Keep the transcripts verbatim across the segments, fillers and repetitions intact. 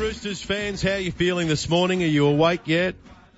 Roosters fans, how are you feeling this morning? Are you awake yet?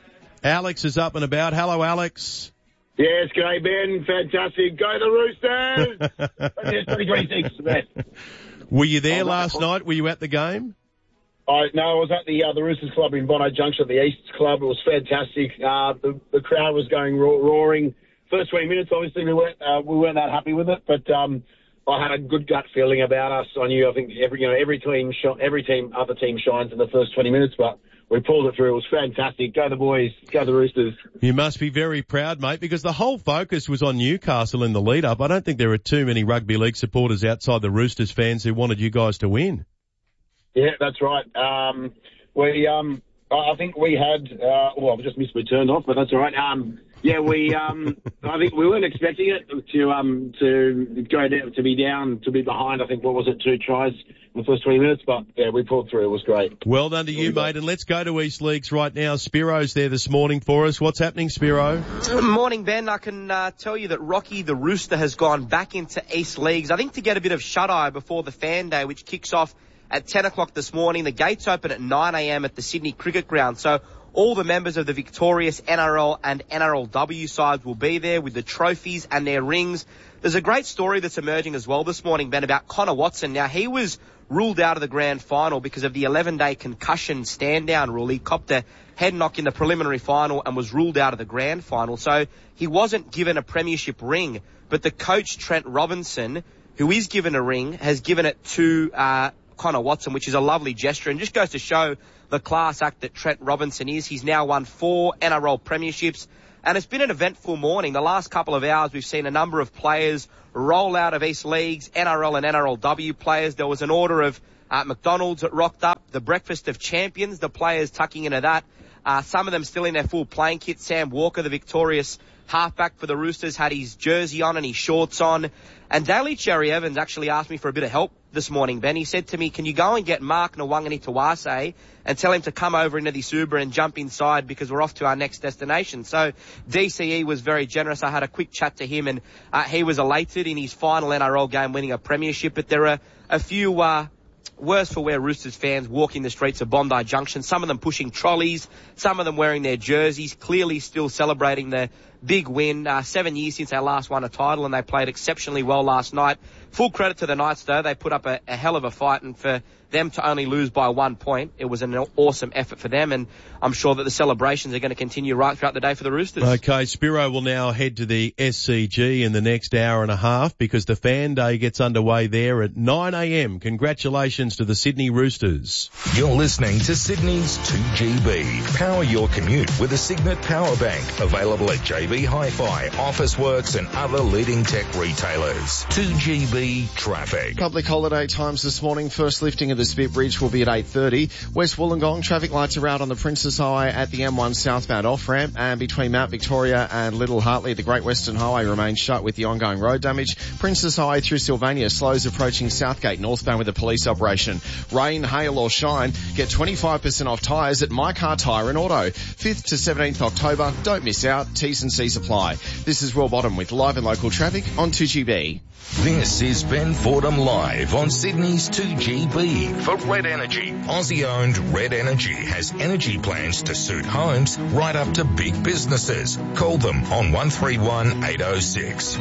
Alex is up and about. Hello, Alex. Yes, g'day, Ben. Fantastic. Go the Roosters! Yes, twenty twenty-six, Ben. Were you there last night? Were you at the game? I, no, I was at the uh, the Roosters Club in Bondi Junction, the East Club. It was fantastic. Uh, the, the crowd was going ro- roaring. First twenty minutes, obviously, we weren't, uh, we weren't that happy with it, but um, I had a good gut feeling about us. I knew, I think, every you know every team, sh- every team, other team shines in the first twenty minutes, but we pulled it through. It was fantastic. Go the boys. Go the Roosters. You must be very proud, mate, because the whole focus was on Newcastle in the lead-up. I don't think there are too many rugby league supporters outside the Roosters fans who wanted you guys to win. Yeah, that's right. Um, we, um, I think we had, uh, well, I've just missed my turn off, but that's all right. Um, yeah, we, um, I think we weren't expecting it to, um, to go down, to be down, to be behind. I think, what was it, two tries in the first twenty minutes, but yeah, we pulled through. It was great. Well done to you, mate. And let's go to East Leagues right now. Spiro's there this morning for us. What's happening, Spiro? Morning, Ben. I can uh, tell you that Rocky the Rooster has gone back into East Leagues, I think to get a bit of shut-eye before the fan day, which kicks off at ten o'clock this morning. The gates open at nine a.m. at the Sydney Cricket Ground. So all the members of the victorious N R L and N R L W sides will be there with the trophies and their rings. There's a great story that's emerging as well this morning, Ben, about Connor Watson. Now, he was ruled out of the grand final because of the eleven-day concussion stand-down rule. He copped a head knock in the preliminary final and was ruled out of the grand final. So he wasn't given a premiership ring. But the coach, Trent Robinson, who is given a ring, has given it to uh Connor Watson, which is a lovely gesture and just goes to show the class act that Trent Robinson is. He's now won four N R L premierships, and it's been an eventful morning. The last couple of hours, we've seen a number of players roll out of East Leagues, N R L and N R L W players. There was an order of uh, McDonald's that rocked up, the Breakfast of Champions, the players tucking into that. Uh, some of them still in their full playing kit. Sam Walker, the victorious halfback for the Roosters, had his jersey on and his shorts on. And Daly Cherry Evans actually asked me for a bit of help this morning, Ben. He said to me, can you go and get Mark Nwangani Tawase and tell him to come over into this Uber and jump inside because we're off to our next destination. So D C E was very generous. I had a quick chat to him, and uh, he was elated in his final N R L game winning a premiership. But there are a few uh, worse for wear Roosters fans walking the streets of Bondi Junction, some of them pushing trolleys, some of them wearing their jerseys, clearly still celebrating the big win. Uh, seven years since they last won a title, and they played exceptionally well last night. Full credit to the Knights, though. They put up a, a hell of a fight, and for them to only lose by one point, it was an awesome effort for them, and I'm sure that the celebrations are going to continue right throughout the day for the Roosters. Okay, Spiro will now head to the S C G in the next hour and a half because the fan day gets underway there at nine a.m. Congratulations to the Sydney Roosters. You're listening to Sydney's two G B. Power your commute with a Signet Power Bank. Available at J B Hi-Fi, Officeworks and other leading tech retailers. two G B traffic. Public holiday times this morning. First lifting of the Spit Bridge will be at eight thirty. West Wollongong, traffic lights are out on the Princess Highway at the M one southbound off-ramp, and between Mount Victoria and Little Hartley, the Great Western Highway remains shut with the ongoing road damage. Princess Highway through Sylvania slows approaching Southgate northbound with a police operation. Rain, hail or shine, get twenty-five percent off tyres at My Car Tyre and Auto. fifth to seventeenth October, don't miss out, T's and C's apply. This is Will Bottom with live and local traffic on two G B. This is Ben Fordham live on Sydney's two G B for Red Energy. Aussie-owned Red Energy has energy plans to suit homes right up to big businesses. Call them on one three one eight oh six.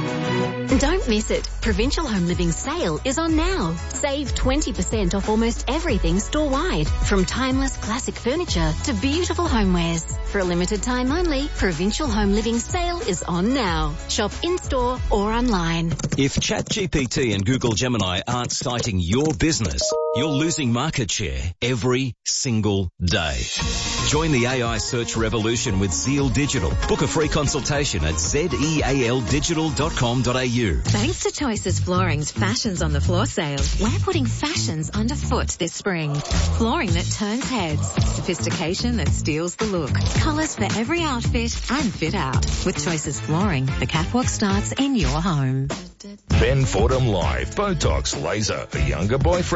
Don't miss it. Provincial Home Living sale is on now. Save twenty percent off almost everything store-wide, from timeless classic furniture to beautiful homewares. For a limited time only, Provincial Home Living sale is on now. Shop in-store or online. If ChatGPT and Google Gemini aren't citing your business, you're losing market share every single day. Join the A I search revolution with Zeal Digital. Book a free consultation at zeal digital dot com dot a u. Thanks to Choices Flooring's Fashions on the Floor sale, we're putting fashions underfoot this spring. Flooring that turns heads, sophistication that steals the look, colours for every outfit and fit out. With Choices Flooring, the catwalk starts in your home. Ben Fordham live. Botox, laser, a younger boyfriend,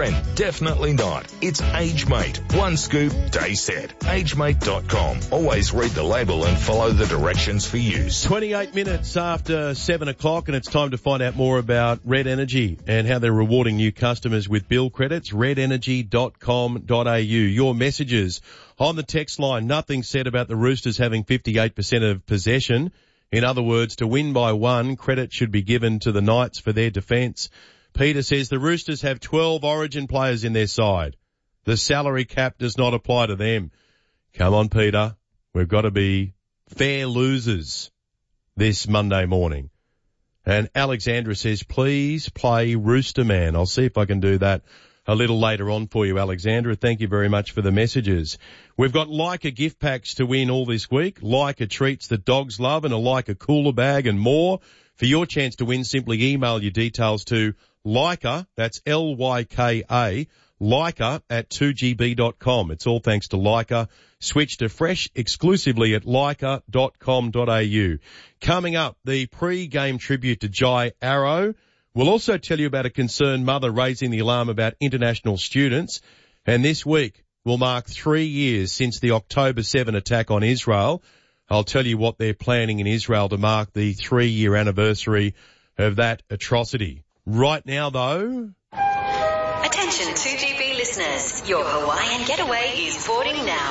Definitely not. It's AgeMate. One scoop, day set. age mate dot com. Always read the label and follow the directions for use. twenty-eight minutes after seven o'clock, and it's time to find out more about Red Energy and how they're rewarding new customers with bill credits. red energy dot com dot a u. Your messages on the text line. Nothing said about the Roosters having fifty-eight percent of possession. In other words, to win by one, credit should be given to the Knights for their defence. Peter says the Roosters have twelve Origin players in their side. The salary cap does not apply to them. Come on, Peter. We've got to be fair losers this Monday morning. And Alexandra says, please play Rooster Man. I'll see if I can do that a little later on for you, Alexandra. Thank you very much for the messages. We've got Leica gift packs to win all this week. Leica treats that dogs love and a Leica cooler bag and more. For your chance to win, simply email your details to Leica, that's L Y K A, Leica at two G B dot com. It's all thanks to Leica. Switch to fresh exclusively at leica dot com dot a u. Coming up, the pre-game tribute to Jai Arrow. We'll also tell you about a concerned mother raising the alarm about international students. And this week will mark three years since the October seventh attack on Israel. I'll tell you what they're planning in Israel to mark the three-year anniversary of that atrocity. Right now, though... Attention two G B listeners, your Hawaiian getaway is boarding now.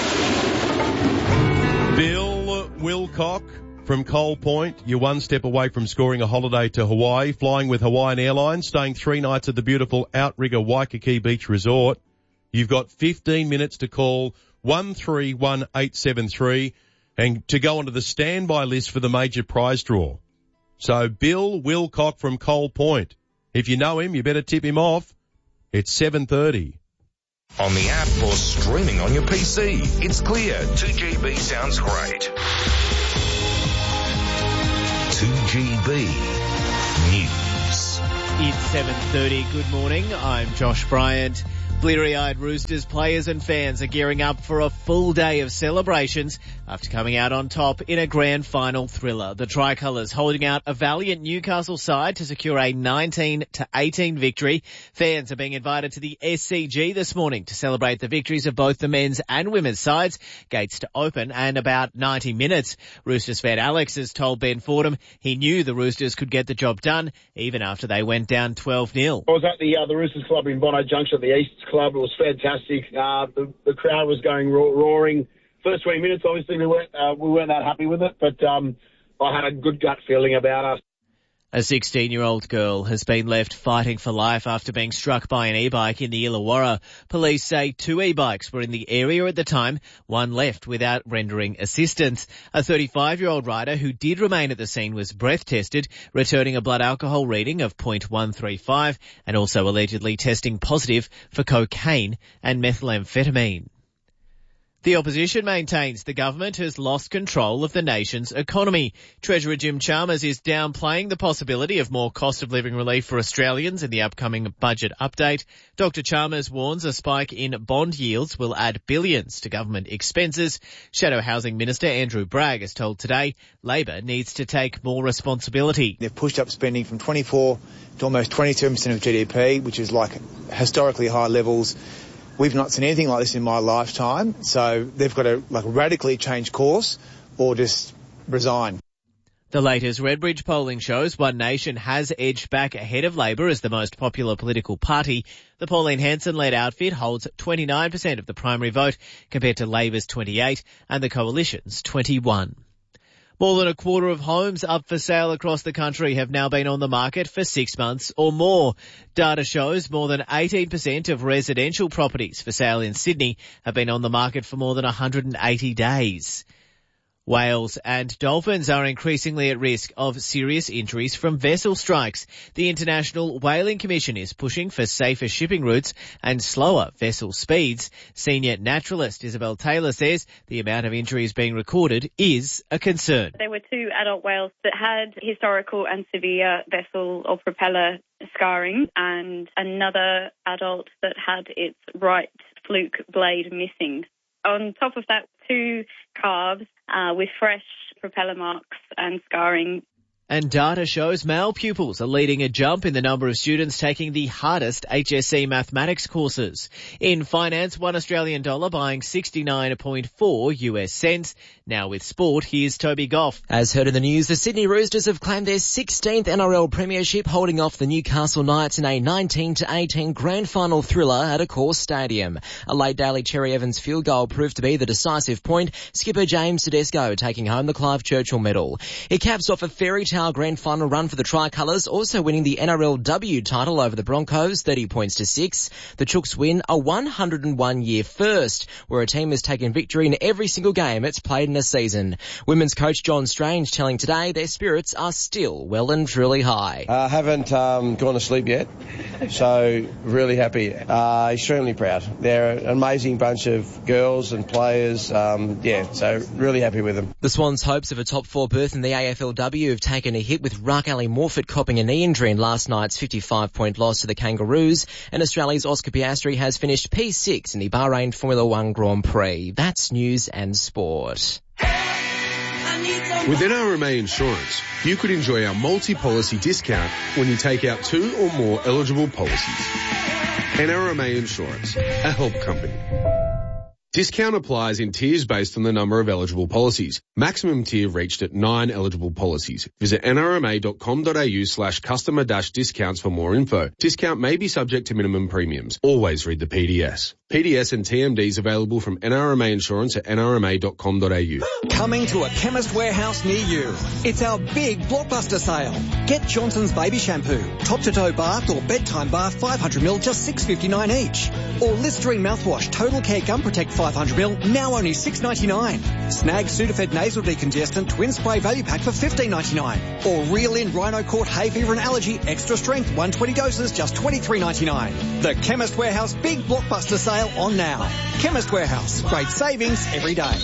Bill Wilcock from Coal Point, you're one step away from scoring a holiday to Hawaii, flying with Hawaiian Airlines, staying three nights at the beautiful Outrigger Waikiki Beach Resort. You've got fifteen minutes to call one three one eight seven three and to go onto the standby list for the major prize draw. So Bill Wilcock from Coal Point. If you know him, you better tip him off. It's seven thirty. On the app or streaming on your P C. It's clear. two G B sounds great. two G B News. It's seven thirty. Good morning. I'm Josh Bryant. Bleary-eyed Roosters players and fans are gearing up for a full day of celebrations after coming out on top in a grand final thriller. The Tricolours holding out a valiant Newcastle side to secure a nineteen to eighteen victory. Fans are being invited to the S C G this morning to celebrate the victories of both the men's and women's sides. Gates to open in about ninety minutes. Roosters fan Alex has told Ben Fordham he knew the Roosters could get the job done even after they went down twelve nil. I was at the uh, the Roosters Club in Bondi Junction at the East Club. It was fantastic. Uh, the, the crowd was going ro- roaring. First twenty minutes, obviously, we weren't, uh, we weren't that happy with it, but um, I had a good gut feeling about us. A sixteen-year-old girl has been left fighting for life after being struck by an e-bike in the Illawarra. Police say two e-bikes were in the area at the time, one left without rendering assistance. A thirty-five-year-old rider who did remain at the scene was breath tested, returning a blood alcohol reading of point one three five and also allegedly testing positive for cocaine and methamphetamine. The opposition maintains the government has lost control of the nation's economy. Treasurer Jim Chalmers is downplaying the possibility of more cost of living relief for Australians in the upcoming budget update. Doctor Chalmers warns a spike in bond yields will add billions to government expenses. Shadow Housing Minister Andrew Bragg has told Today Labor needs to take more responsibility. They've pushed up spending from twenty-four to almost twenty-seven percent of G D P, which is like historically high levels. We've not seen anything like this in my lifetime, so they've got to like radically change course or just resign. The latest Redbridge polling shows One Nation has edged back ahead of Labor as the most popular political party. The Pauline Hanson-led outfit holds twenty-nine percent of the primary vote compared to Labor's twenty-eight and the Coalition's twenty-one. More than a quarter of homes up for sale across the country have now been on the market for six months or more. Data shows more than eighteen percent of residential properties for sale in Sydney have been on the market for more than one hundred eighty days. Whales and dolphins are increasingly at risk of serious injuries from vessel strikes. The International Whaling Commission is pushing for safer shipping routes and slower vessel speeds. Senior naturalist Isabel Taylor says the amount of injuries being recorded is a concern. There were two adult whales that had historical and severe vessel or propeller scarring and another adult that had its right fluke blade missing. On top of that, two calves uh, with fresh propeller marks and scarring. And data shows male pupils are leading a jump in the number of students taking the hardest H S C mathematics courses. In finance, one Australian dollar buying sixty-nine point four U S cents. Now with sport, here's Toby Goff. As heard in the news, the Sydney Roosters have claimed their sixteenth N R L premiership, holding off the Newcastle Knights in a nineteen to eighteen grand final thriller at Accor Stadium. A late Daly Cherry Evans field goal proved to be the decisive point, skipper James Tedesco taking home the Clive Churchill medal. It caps off a fairy tale grand final run for the Tricolours, also winning the N R L W title over the Broncos, thirty points to six. The Chooks win a one hundred one year first, where a team has taken victory in every single game it's played in a season. Women's coach John Strange telling Today their spirits are still well and truly high. I uh, haven't um, gone to sleep yet, so really happy. Uh, extremely proud. They're an amazing bunch of girls and players. Um, yeah, so really happy with them. The Swans' hopes of a top four berth in the A F L W have taken a hit, with Ruck Ali Morfitt copping a knee injury in last night's fifty-five point loss to the Kangaroos, and Australia's Oscar Piastri has finished P six in the Bahrain Formula One Grand Prix. That's news and sport. With N R M A Insurance, you could enjoy our multi-policy discount when you take out two or more eligible policies. N R M A Insurance, a help company. Discount applies in tiers based on the number of eligible policies. Maximum tier reached at nine eligible policies. Visit nrma.com.au slash customer dash discounts for more info. Discount may be subject to minimum premiums. Always read the P D S. P D S and T M Ds available from N R M A Insurance at n r m a dot com dot a u. Coming to a Chemist Warehouse near you. It's our big blockbuster sale. Get Johnson's Baby Shampoo, top-to-toe bath or bedtime bath five hundred milliliters, just six dollars fifty-nine each. Or Listerine mouthwash, Total Care Gum Protect five hundred milliliters, now only six dollars ninety-nine. Snag Sudafed Nasal Decongestant Twin Spray Value Pack for fifteen dollars ninety-nine. Or Reel In Rhino Court Hay Fever and Allergy Extra Strength one hundred twenty doses, just twenty-three dollars ninety-nine. The Chemist Warehouse big blockbuster sale on now. Chemist Warehouse, great savings every day.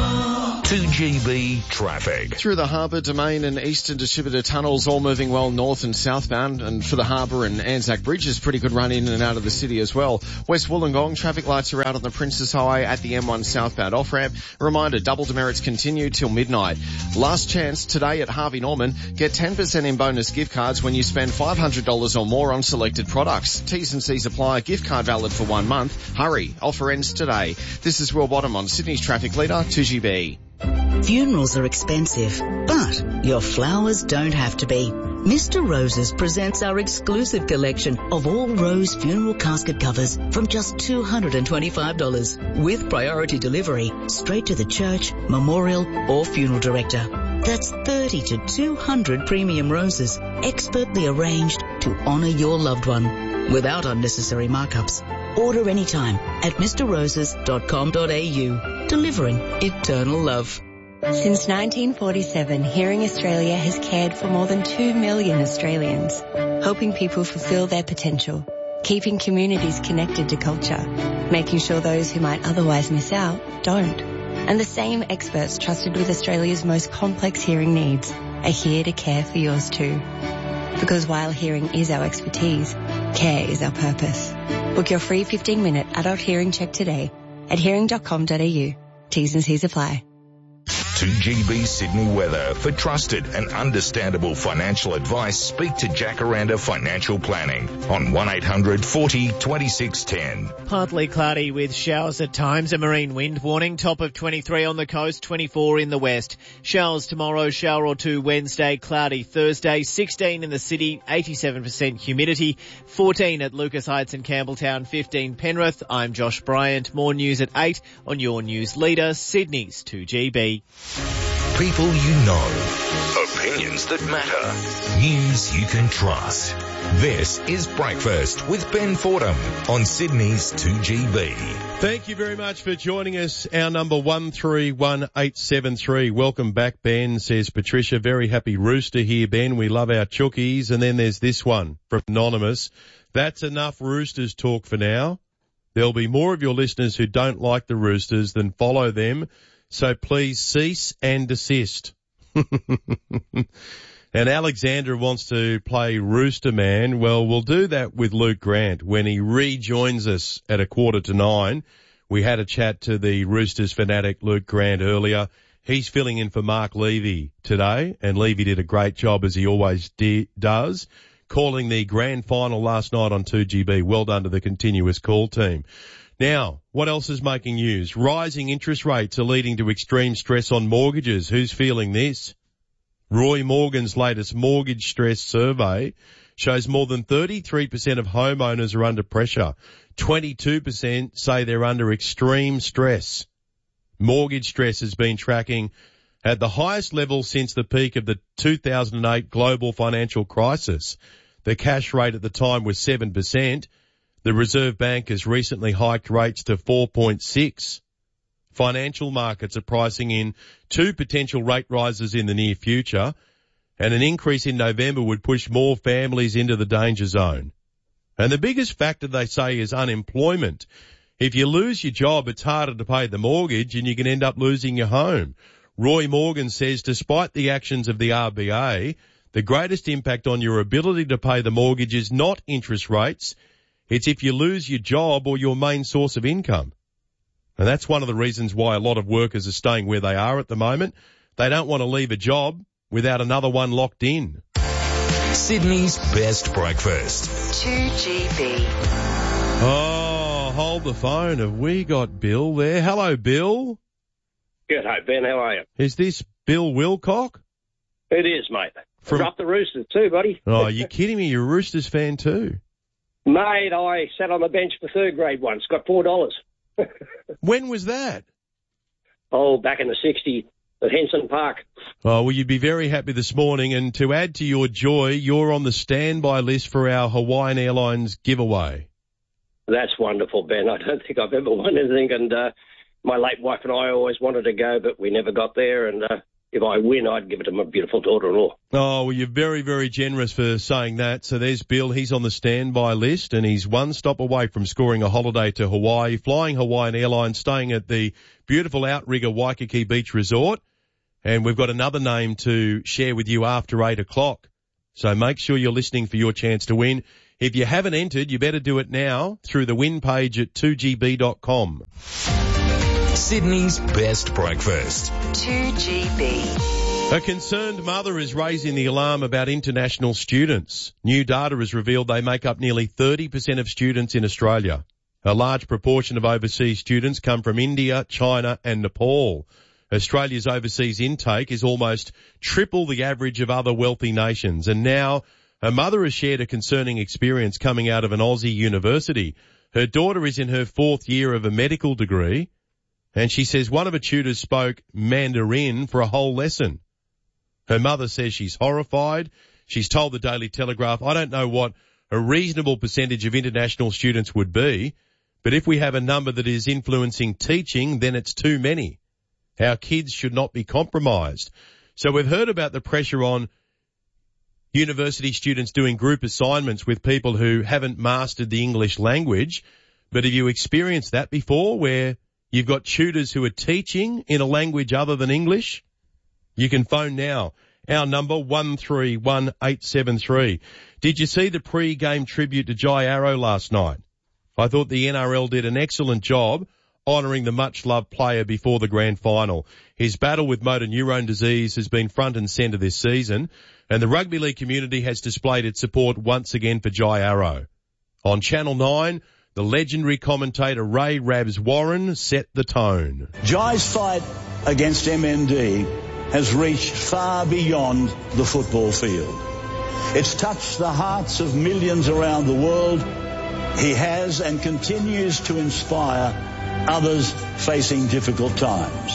two G B traffic. Through the Harbour, Domain and Eastern Distributor tunnels all moving well north and southbound, and for the Harbour and Anzac Bridges, pretty good run in and out of the city as well. West Wollongong, traffic lights are out on the Princess Highway at the M one southbound off-ramp. A reminder, double demerits continue till midnight. Last chance today at Harvey Norman. Get ten percent in bonus gift cards when you spend five hundred dollars or more on selected products. T's and C's apply. Gift card valid for one month. Hurry. Offer ends today. This is Will Bottom on Sydney's traffic leader, two G B. Funerals are expensive, but your flowers don't have to be. Mister Roses presents our exclusive collection of all rose funeral casket covers from just two hundred twenty-five dollars with priority delivery straight to the church, memorial or funeral director. That's thirty to two hundred premium roses expertly arranged to honour your loved one without unnecessary markups. Order anytime at mr roses dot com dot a u. Delivering eternal love. Since nineteen forty-seven, Hearing Australia has cared for more than two million Australians, helping people fulfil their potential, keeping communities connected to culture, making sure those who might otherwise miss out don't. And the same experts trusted with Australia's most complex hearing needs are here to care for yours too. Because while hearing is our expertise, care is our purpose. Book your free fifteen minute adult hearing check today at hearing dot com dot a u. T's and C's apply. two G B Sydney weather. For trusted and understandable financial advice, speak to Jacaranda Financial Planning on one eight hundred forty twenty-six ten. Partly cloudy with showers at times. A marine wind warning. Top of twenty-three on the coast, twenty-four in the west. Showers tomorrow, shower or two Wednesday, cloudy Thursday, sixteen in the city, eighty-seven percent humidity, fourteen at Lucas Heights and Campbelltown, fifteen Penrith. I'm Josh Bryant. More news at eight on your news leader, Sydney's two G B. People you know. Opinions that matter. News you can trust. This is Breakfast with Ben Fordham on Sydney's two G B. Thank you very much for joining us. Our number one three one eight seven three. Welcome back, Ben, says Patricia. Very happy rooster here, Ben. We love our chookies. And then there's this one from Anonymous. That's enough Roosters talk for now. There'll be more of your listeners who don't like the Roosters than follow them. So please cease and desist. And Alexandra wants to play Rooster Man. Well, we'll do that with Luke Grant when he rejoins us at a quarter to nine. We had a chat to the Roosters fanatic Luke Grant earlier, He's filling in for Mark Levy today, and Levy did a great job as he always de- does, calling the grand final last night on two G B. Well done to the continuous call team. Now, what else is making news? Rising interest rates are leading to extreme stress on mortgages. Who's feeling this? Roy Morgan's latest mortgage stress survey shows more than thirty-three percent of homeowners are under pressure. twenty-two percent say they're under extreme stress. Mortgage stress has been tracking at the highest level since the peak of the two thousand eight global financial crisis. The cash rate at the time was seven percent. The Reserve Bank has recently hiked rates to four point six. Financial markets are pricing in two potential rate rises in the near future, and an increase in November would push more families into the danger zone. And the biggest factor, they say, is unemployment. If you lose your job, it's harder to pay the mortgage and you can end up losing your home. Roy Morgan says despite the actions of the R B A, the greatest impact on your ability to pay the mortgage is not interest rates. It's if you lose your job or your main source of income. And that's one of the reasons why a lot of workers are staying where they are at the moment. They don't want to leave a job without another one locked in. Sydney's best breakfast. two G B. Oh, hold the phone. Have we got Bill there? Hello, Bill. Good. Hi, Ben. How are you? Is this Bill Wilcock? It is, mate. From... Drop the Roosters too, buddy. Oh, you're kidding me. You're a Roosters fan too. Mate, I sat on the bench for third grade once. Got four dollars. When was that? Oh, back in the sixties at Henson Park. Oh, well, you'd be very happy this morning. And to add to your joy, you're on the standby list for our Hawaiian Airlines giveaway. That's wonderful, Ben. I don't think I've ever won anything. And uh, my late wife and I always wanted to go, but we never got there. And uh, if I win, I'd give it to my beautiful daughter-in-law. Oh, well, you're very, very generous for saying that. So there's Bill. He's on the standby list, and he's one stop away from scoring a holiday to Hawaii, flying Hawaiian Airlines, staying at the beautiful Outrigger Waikiki Beach Resort. And we've got another name to share with you after eight o'clock. So make sure you're listening for your chance to win. If you haven't entered, you better do it now through the win page at two G B dot com. Sydney's best breakfast. two G B. A concerned mother is raising the alarm about international students. New data has revealed they make up nearly thirty percent of students in Australia. A large proportion of overseas students come from India, China and Nepal. Australia's overseas intake is almost triple the average of other wealthy nations. And now a mother has shared a concerning experience coming out of an Aussie university. Her daughter is in her fourth year of a medical degree, and she says one of her tutors spoke Mandarin for a whole lesson. Her mother says she's horrified. She's told the Daily Telegraph, I don't know what a reasonable percentage of international students would be, but if we have a number that is influencing teaching, then it's too many. Our kids should not be compromised. So we've heard about the pressure on university students doing group assignments with people who haven't mastered the English language. But have you experienced that before, where you've got tutors who are teaching in a language other than English? You can phone now. Our number, one three one eight seven three. Did you see the pre-game tribute to Jai Arrow last night? I thought the N R L did an excellent job honouring the much-loved player before the grand final. His battle with motor neurone disease has been front and centre this season, and the rugby league community has displayed its support once again for Jai Arrow. On Channel nine, the legendary commentator Ray Rabs Warren set the tone. Jai's fight against M N D has reached far beyond the football field. It's touched the hearts of millions around the world. He has and continues to inspire others facing difficult times.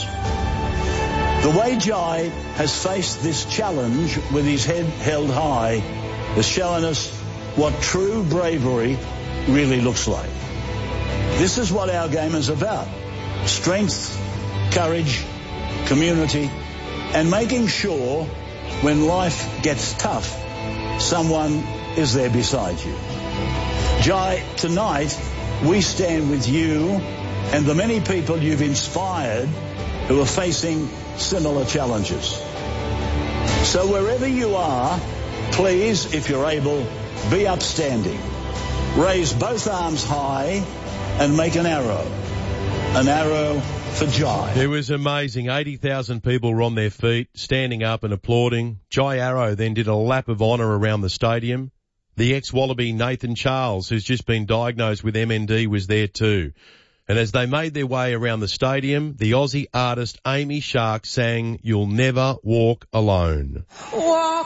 The way Jai has faced this challenge with his head held high has shown us what true bravery really looks like. This is what our game is about. Strength, courage, community, and making sure when life gets tough, someone is there beside you. Jai, tonight we stand with you and the many people you've inspired who are facing similar challenges. So wherever you are, please, if you're able, be upstanding. Raise both arms high and make an arrow. An arrow for Jai. It was amazing. eighty thousand people were on their feet, standing up and applauding. Jai Arrow then did a lap of honour around the stadium. The ex-Wallaby Nathan Charles, who's just been diagnosed with M N D, was there too. And as they made their way around the stadium, the Aussie artist Amy Shark sang "You'll Never Walk Alone." Walk